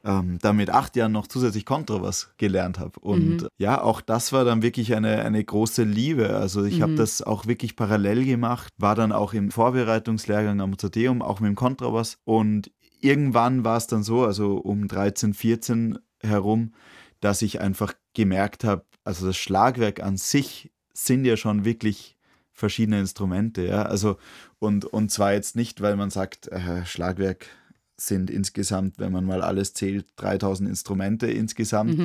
dann mit 8 Jahren noch zusätzlich Kontrabass gelernt habe. Und ja, auch das war dann wirklich eine große Liebe. Also ich habe das auch wirklich parallel gemacht, war dann auch im Vorbereitungslehrgang am Mozarteum, auch mit dem Kontrabass. Und irgendwann war es dann so, also um 13, 14 herum, dass ich einfach gemerkt habe, also das Schlagwerk an sich sind ja schon wirklich verschiedene Instrumente. Ja? Also, und zwar jetzt nicht, weil man sagt, Schlagwerk sind insgesamt, wenn man mal alles zählt, 3000 Instrumente insgesamt.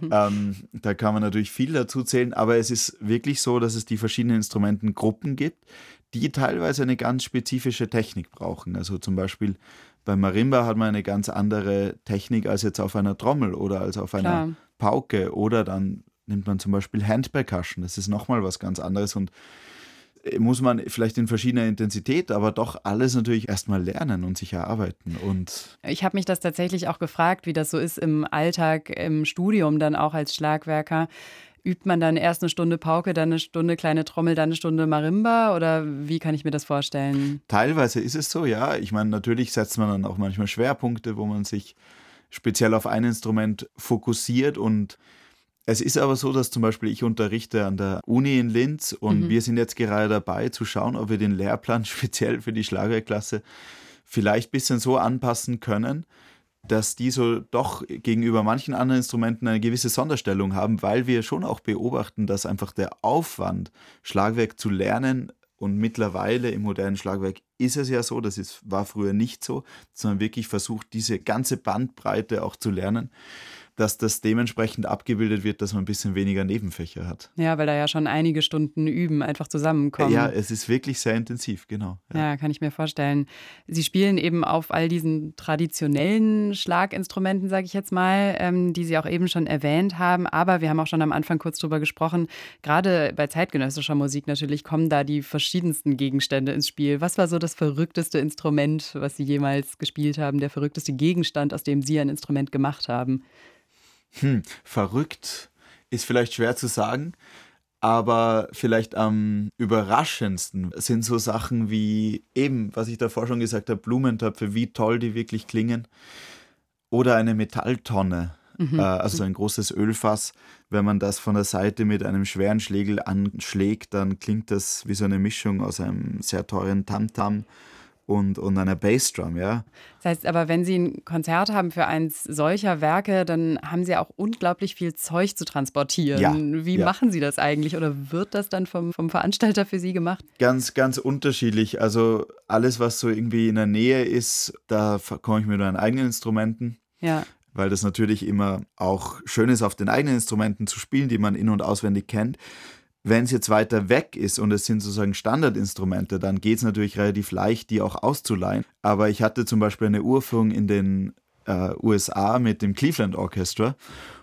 Da kann man natürlich viel dazu zählen, aber es ist wirklich so, dass es die verschiedenen Instrumentengruppen gibt, die teilweise eine ganz spezifische Technik brauchen. Also zum Beispiel beim Marimba hat man eine ganz andere Technik als jetzt auf einer Trommel oder als auf einer Pauke, oder dann nimmt man zum Beispiel Hand Percussion. Das ist nochmal was ganz anderes und muss man vielleicht in verschiedener Intensität, aber doch alles natürlich erstmal lernen und sich erarbeiten. Und ich habe mich das tatsächlich auch gefragt, wie das so ist im Alltag, im Studium dann auch als Schlagwerker. Übt man dann erst eine Stunde Pauke, dann eine Stunde kleine Trommel, dann eine Stunde Marimba oder wie kann ich mir das vorstellen? Teilweise ist es so, ja. Ich meine, natürlich setzt man dann auch manchmal Schwerpunkte, wo man sich speziell auf ein Instrument fokussiert. Und es ist aber so, dass zum Beispiel ich unterrichte an der Uni in Linz und wir sind jetzt gerade dabei zu schauen, ob wir den Lehrplan speziell für die Schlagwerkklasse vielleicht ein bisschen so anpassen können, dass die so doch gegenüber manchen anderen Instrumenten eine gewisse Sonderstellung haben, weil wir schon auch beobachten, dass einfach der Aufwand, Schlagwerk zu lernen, und mittlerweile im modernen Schlagwerk ist es ja so, war früher nicht so, dass man wirklich versucht, diese ganze Bandbreite auch zu lernen, dass das dementsprechend abgebildet wird, dass man ein bisschen weniger Nebenfächer hat. Ja, weil da ja schon einige Stunden Üben einfach zusammenkommen. Ja, es ist wirklich sehr intensiv, genau. Ja, kann ich mir vorstellen. Sie spielen eben auf all diesen traditionellen Schlaginstrumenten, sage ich jetzt mal, die Sie auch eben schon erwähnt haben. Aber wir haben auch schon am Anfang kurz drüber gesprochen, gerade bei zeitgenössischer Musik natürlich kommen da die verschiedensten Gegenstände ins Spiel. Was war so das verrückteste Instrument, was Sie jemals gespielt haben, der verrückteste Gegenstand, aus dem Sie ein Instrument gemacht haben? Verrückt ist vielleicht schwer zu sagen, aber vielleicht am überraschendsten sind so Sachen wie eben, was ich davor schon gesagt habe, Blumentöpfe, wie toll die wirklich klingen, oder eine Metalltonne, also ein großes Ölfass. Wenn man das von der Seite mit einem schweren Schlägel anschlägt, dann klingt das wie so eine Mischung aus einem sehr teuren Tamtam und einer Bassdrum, ja. Das heißt aber, wenn Sie ein Konzert haben für eins solcher Werke, dann haben Sie auch unglaublich viel Zeug zu transportieren. Ja, Wie machen Sie das eigentlich oder wird das dann vom Veranstalter für Sie gemacht? Ganz, ganz unterschiedlich. Also alles, was so irgendwie in der Nähe ist, da komme ich mit meinen eigenen Instrumenten. Ja. Weil das natürlich immer auch schön ist, auf den eigenen Instrumenten zu spielen, die man in- und auswendig kennt. Wenn es jetzt weiter weg ist und es sind sozusagen Standardinstrumente, dann geht es natürlich relativ leicht, die auch auszuleihen. Aber ich hatte zum Beispiel eine Uraufführung in den USA mit dem Cleveland Orchestra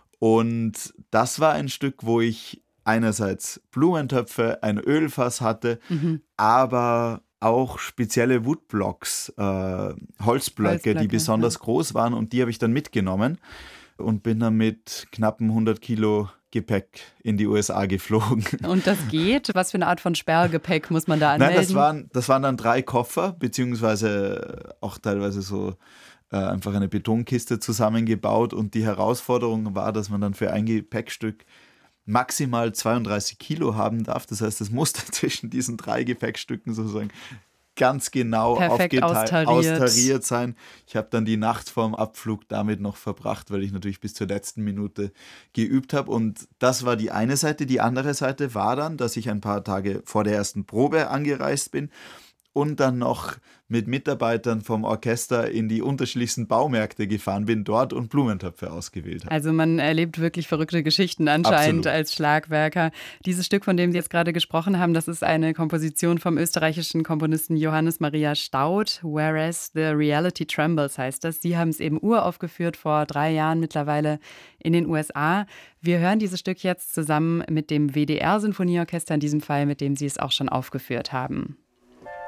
und das war ein Stück, wo ich einerseits Blumentöpfe, ein Ölfass hatte, aber auch spezielle Woodblocks, Holzblöcke, die besonders groß waren, und die habe ich dann mitgenommen und bin dann mit knappen 100 Kilo Gepäck in die USA geflogen. Und das geht? Was für eine Art von Sperrgepäck muss man da anmelden? Nein, das waren dann 3 Koffer, beziehungsweise auch teilweise so einfach eine Betonkiste zusammengebaut, und die Herausforderung war, dass man dann für ein Gepäckstück maximal 32 Kilo haben darf. Das heißt, es musste zwischen diesen 3 Gepäckstücken sozusagen ganz genau perfekt austariert sein. Ich habe dann die Nacht vorm Abflug damit noch verbracht, weil ich natürlich bis zur letzten Minute geübt habe. Und das war die eine Seite. Die andere Seite war dann, dass ich ein paar Tage vor der ersten Probe angereist bin und dann noch mit Mitarbeitern vom Orchester in die unterschiedlichsten Baumärkte gefahren bin, dort und Blumentöpfe ausgewählt habe. Also man erlebt wirklich verrückte Geschichten anscheinend als Schlagwerker. Dieses Stück, von dem Sie jetzt gerade gesprochen haben, das ist eine Komposition vom österreichischen Komponisten Johannes Maria Staud. Whereas the Reality Trembles heißt das. Sie haben es eben uraufgeführt vor 3 Jahren mittlerweile in den USA. Wir hören dieses Stück jetzt zusammen mit dem WDR-Sinfonieorchester, in diesem Fall, mit dem Sie es auch schon aufgeführt haben.